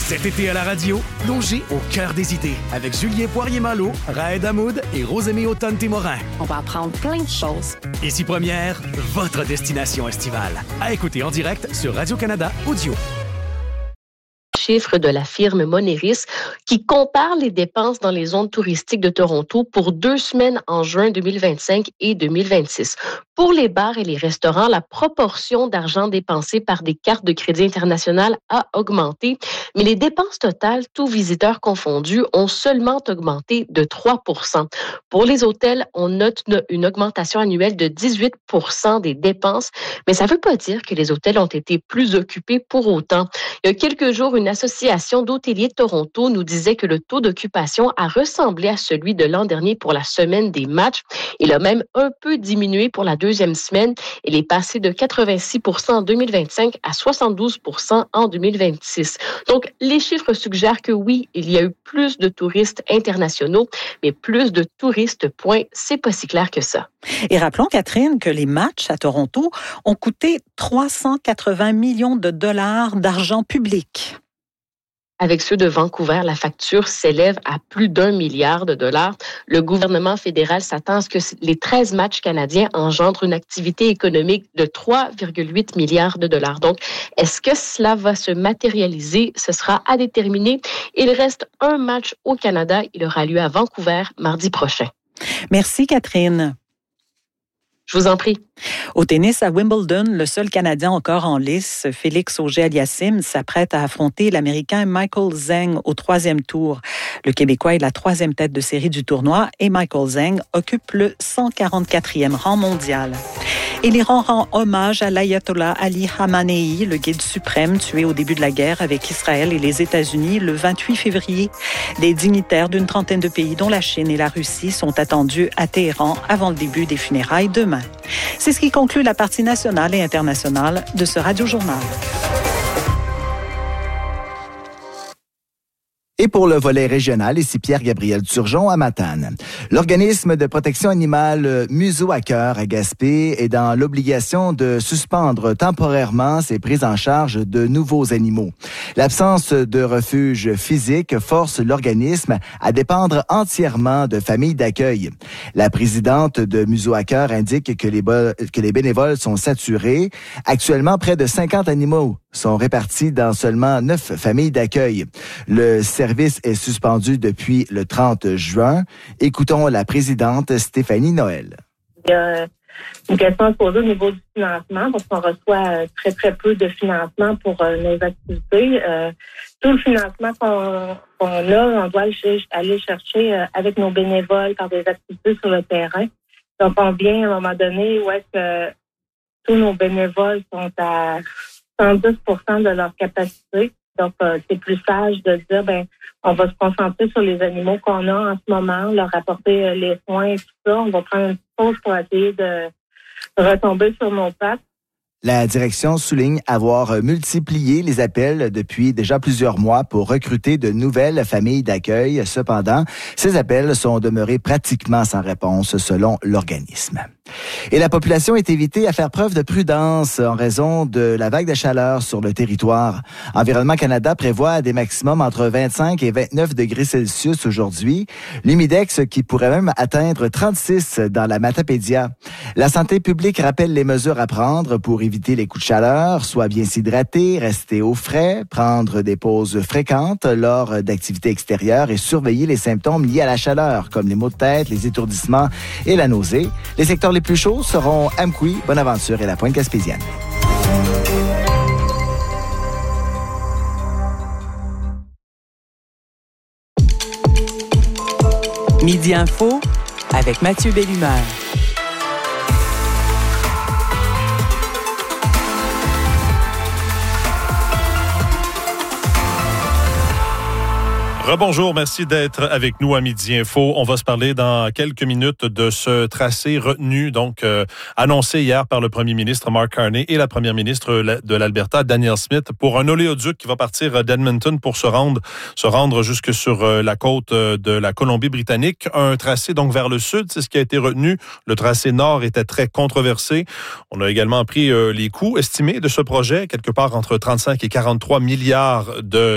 Cet été à la radio, plongez au cœur des idées avec Julien Poirier-Malo, Raed Hamoud et Rosemée Autonne-Témorin. On va apprendre plein de choses. Ici Première, votre destination estivale. À écouter en direct sur Radio-Canada Audio. Chiffres de la firme Moneris qui compare les dépenses dans les zones touristiques de Toronto pour 2 semaines en juin 2025 et 2026. Pour les bars et les restaurants, la proportion d'argent dépensé par des cartes de crédit international a augmenté, mais les dépenses totales, tous visiteurs confondus, ont seulement augmenté de 3 %. Pour les hôtels, on note une augmentation annuelle de 18 % des dépenses, mais ça ne veut pas dire que les hôtels ont été plus occupés pour autant. Il y a quelques jours, une association d'hôteliers de Toronto nous disait que le taux d'occupation a ressemblé à celui de l'an dernier pour la semaine des matchs. Il a même un peu diminué pour la deuxième semaine. Il est passé de 86 % en 2025 à 72 % en 2026. Donc, les chiffres suggèrent que oui, il y a eu plus de touristes internationaux, mais plus de touristes, point. C'est pas si clair que ça. Et rappelons, Catherine, que les matchs à Toronto ont coûté 380 millions de dollars d'argent public. Avec ceux de Vancouver, la facture s'élève à plus d'1 milliard de dollars. Le gouvernement fédéral s'attend à ce que les 13 matchs canadiens engendrent une activité économique de 3,8 milliards de dollars. Donc, est-ce que cela va se matérialiser? Ce sera à déterminer. Il reste un match au Canada. Il aura lieu à Vancouver mardi prochain. Merci, Catherine. Je vous en prie. Au tennis, à Wimbledon, le seul Canadien encore en lice, Félix Auger-Aliassime, s'apprête à affronter l'Américain Michael Zheng au 3e tour. Le Québécois est la 3e tête de série du tournoi et Michael Zheng occupe le 144e rang mondial. Et l'Iran rend hommage à l'ayatollah Ali Khamenei, le guide suprême tué au début de la guerre avec Israël et les États-Unis le 28 février. Des dignitaires d'une trentaine de pays, dont la Chine et la Russie, sont attendus à Téhéran avant le début des funérailles demain. C'est ce qui conclut la partie nationale et internationale de ce Radio-Journal. Et pour le volet régional, ici Pierre-Gabriel Turgeon à Matane. L'organisme de protection animale Museau à cœur à Gaspé est dans l'obligation de suspendre temporairement ses prises en charge de nouveaux animaux. L'absence de refuge physique force l'organisme à dépendre entièrement de familles d'accueil. La présidente de Museau à cœur indique que les bénévoles sont saturés. Actuellement, près de 50 animaux sont répartis dans seulement 9 familles d'accueil. Le service est suspendu depuis le 30 juin. Écoutons la présidente Stéphanie Noël. Il y a une question à se poser au niveau du financement parce qu'on reçoit très, très peu de financement pour nos activités. Tout le financement qu'on a, on doit aller chercher avec nos bénévoles par des activités sur le terrain. Donc, on vient à un moment donné où est-ce que tous nos bénévoles sont à 110 % de leur capacité. Donc, c'est plus sage de dire, on va se concentrer sur les animaux qu'on a en ce moment, leur apporter les soins et tout ça. On va prendre une petite pause pour essayer de retomber sur nos pattes. La direction souligne avoir multiplié les appels depuis déjà plusieurs mois pour recruter de nouvelles familles d'accueil. Cependant, ces appels sont demeurés pratiquement sans réponse selon l'organisme. Et la population est invitée à faire preuve de prudence en raison de la vague de chaleur sur le territoire. Environnement Canada prévoit des maximums entre 25 et 29 degrés Celsius aujourd'hui. L'humidex qui pourrait même atteindre 36 dans la Matapédia. La santé publique rappelle les mesures à prendre pour éviter les coups de chaleur, soit bien s'hydrater, rester au frais, prendre des pauses fréquentes lors d'activités extérieures et surveiller les symptômes liés à la chaleur, comme les maux de tête, les étourdissements et la nausée. Les secteurs les plus chauds seront Amqui, Bonaventure et la Pointe-Gaspésienne. Midi Info avec Mathieu Bellumeur. Rebonjour, merci d'être avec nous à Midi Info. On va se parler dans quelques minutes de ce tracé retenu, donc annoncé hier par le premier ministre Mark Carney et la première ministre de l'Alberta, Danielle Smith, pour un oléoduc qui va partir d'Edmonton pour se rendre jusque sur la côte de la Colombie-Britannique. Un tracé donc vers le sud, c'est ce qui a été retenu. Le tracé nord était très controversé. On a également pris les coûts estimés de ce projet, quelque part entre 35 et 43 milliards de